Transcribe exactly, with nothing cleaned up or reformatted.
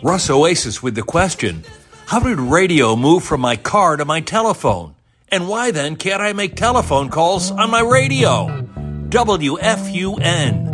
Russ Oasis with the question, how did radio move from my car to my telephone? And why then can't I make telephone calls on my radio? W F U N.